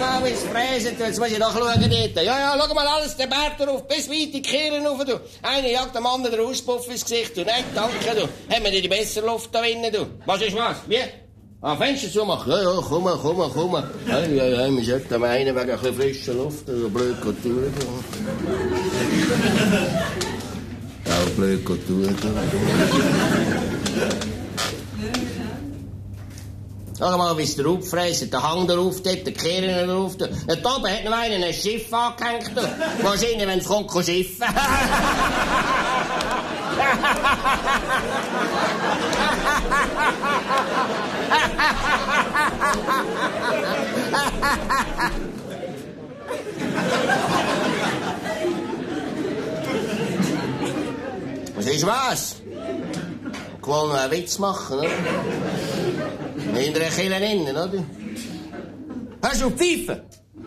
mal, wie es fräset. Jetzt muss ich doch schauen dort. Ja, schau mal, alles den Berg drauf, bis weit die Kehren rauf, du. Einer jagt dem anderen den Auspuff ins Gesicht, du. Nein, danke, du. Haben wir dir die bessere Luft da drinnen, du. Was ist was? Wie? Fenster zumachen? Ja, komm. Ja, wir sollten meinen, wegen ein bisschen frischer Luft, so blöd Kultur. Ja, blöd Kultur. Schau mal, wie es der auffräst, der Hang darauf, dort, der Kehren darauf. Dort oben hat noch einer ein Schiff angehängt. Wahrscheinlich, wenn es kommt, kann schiffen. Was ist was? Ich will noch einen Witz machen, oder? Hinter den Killen innen, oder? Hast du Pfeife?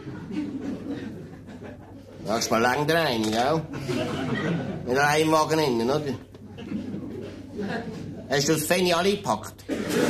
Magst mal lang rein, gell? In den Heimwagen innen, oder? Hast du das Feni alle gepackt?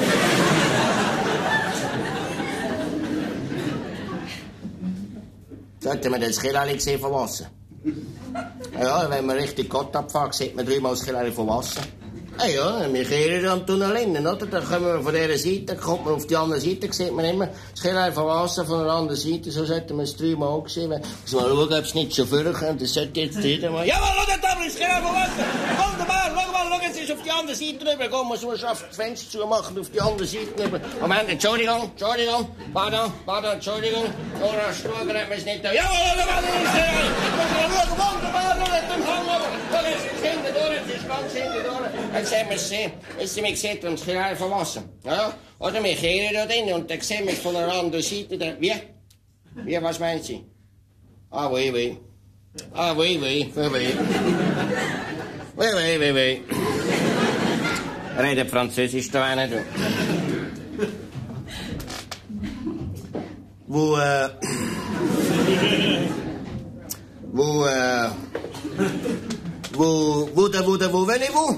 Sollten wir das Kirali gesehen von Wasser? Ja, wenn man richtig Gott abfährt, sieht man 3-mal das Kirali von Wasser. Ja, wir kehren am Tunnel innen, oder? Dann kommen wir von dieser Seite, kommt man auf die andere Seite, sieht man immer das Kirali von Wasser von der anderen Seite. So sollten wir es 3-mal gesehen. Muss mal schauen, ob es nicht so vorkommt. Das sollte jetzt jeder mal... Jawohl, schau da, das Kirali von Wasser! Wunderbar, schau, jetzt ist auf die andere Seite rüber. Komm, man muss das Fenster zumachen, auf die andere Seite rüber. Moment, Entschuldigung, pardon, Entschuldigung. Nora Struger hat mir es nicht da. Jawohl, schau, das ist Kirali! Wunderbar, schau, jetzt im Hang runter. Schau, jetzt ist es hinten durch, jetzt ist ganz hinten durch. Jetzt haben wir es gesehen. Jetzt haben wir gesehen, das Kirali von Wasser. Ja, oder wir kehren da drin und dann sehen wir es von der anderen Seite. Wie? Wie, was meinen Sie? Ah, oui. Ah, oui. Oui. Redet Französisch da einer, du. Wo venez-vous?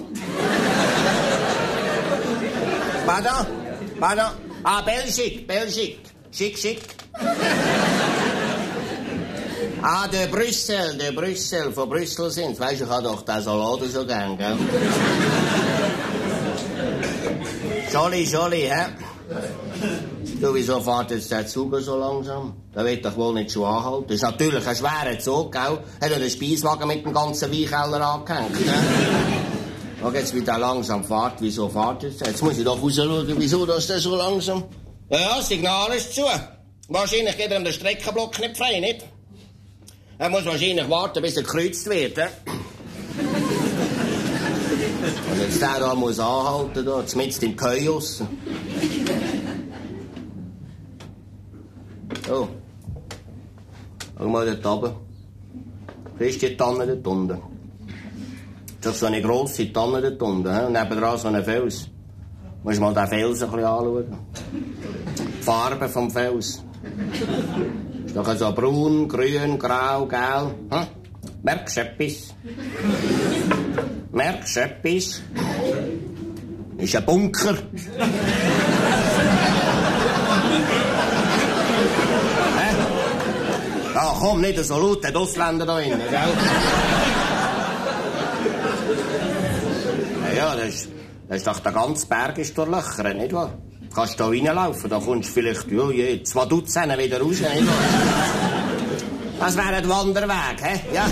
Pardon? Ah, Belgique. Schick. Ah, de Brüssel, von Brüssel sind. Weißt du, ich hab doch den Salat so gern, gell? Jolly, hä? Du, wieso fährt jetzt der Zug so langsam? Der wird doch wohl nicht schon anhalten. Das ist natürlich ein schwerer Zug, gell? Hat ja den Speiswagen mit dem ganzen Weinkeller angehängt, gell? Schau jetzt, wie der langsam fährt. Wieso fährt jetzt? Jetzt muss ich doch rausschauen, wieso das der so langsam... Ja, das Signal ist zu. Wahrscheinlich geht er an den Streckenblock nicht frei, nicht? Er muss wahrscheinlich warten, bis er gekreuzt wird, he? Und jetzt der da muss anhalten, da, mitten im Chaos. Oh. Schau mal dort runter. Siehst du die Tanne dort unten? Das ist so eine grosse Tanne dort unten, he? Und nebendran so ein Fels. Musst du mal den Fels ein bisschen anschauen. Die Farbe vom Fels. Ist doch so braun, grün, grau, gelb. Hm? Merkst du etwas? Ist ein Bunker. Ja, komm, nicht so laut, die Ausländer da innen, gell? Ja, das ist doch der ganze Berg ist durchlöchert, nicht wahr? Du kannst da reinlaufen, da kommst du vielleicht 2 Dutzend wieder raus, nicht wahr? Das wäre ein Wanderweg, hä? Ja.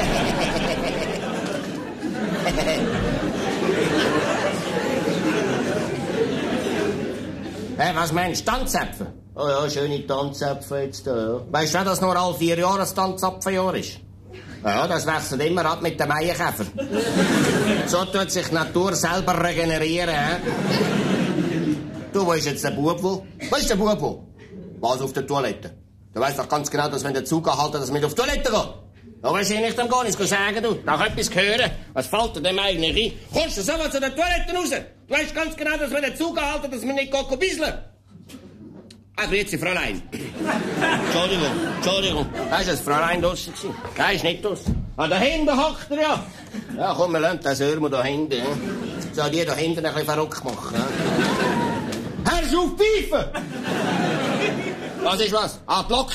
Hey, was meinst du, Tanzäpfel? Oh ja, schöne Tanzäpfel jetzt da, ja. Weißt du, dass nur alle 4 Jahre ein Tanzapfeljahr ist? Ja, das wechselt immer ab mit dem Maienkäfer. So tut sich die Natur selber regenerieren, hä? Du, wo ist jetzt der Bub? Wo ist der Bub? Was, auf der Toilette? Du weißt doch ganz genau, dass wenn der Zug anhalten, dass wir nicht auf die Toilette gehen. Da willst du nicht gar nichts sagen, du. Nach etwas hören. Was fällt dir dem eigentlich ein? Kommst du sofort zu den Toiletten raus? Du weißt ganz genau, dass wenn der Zug anhalten, dass wir nicht bisseln. Ah, grüezi, Fräulein. Entschuldigung. Da ist das Fräulein draussen gewesen. Da ist nicht draussen. Ah, da hinten hockt er ja. Ja, komm, wir lassen den Sörmer da hinten. Soll die da hinten ein bisschen verrückt machen. Hörst du auf Pfeifen? Was ist was? Ah, die Lok.